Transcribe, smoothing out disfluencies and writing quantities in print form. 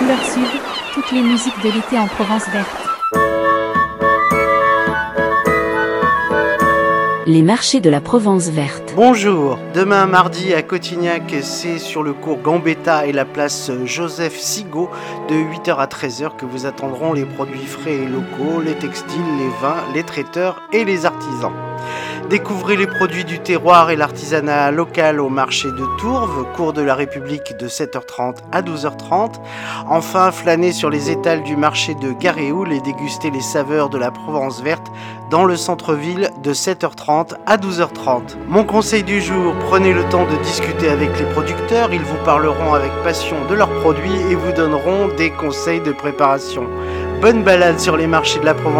Couleur Sud, toutes les musiques de l'été en Provence verte. Les marchés de la Provence verte. Bonjour, demain mardi à Cotignac, c'est sur le cours Gambetta et la place Joseph Sigaud de 8h à 13h que vous attendront les produits frais et locaux, les textiles, les vins, les traiteurs et les artisans. Découvrez les produits du terroir et l'artisanat local au marché de Tourves, cours de la République de 7h30 à 12h30. Enfin, flânez sur les étals du marché de Garéoul et dégustez les saveurs de la Provence verte dans le centre-ville de 7h30 à 12h30. Mon conseil du jour, prenez le temps de discuter avec les producteurs, ils vous parleront avec passion de leurs produits et vous donneront des conseils de préparation. Bonne balade sur les marchés de la Provence.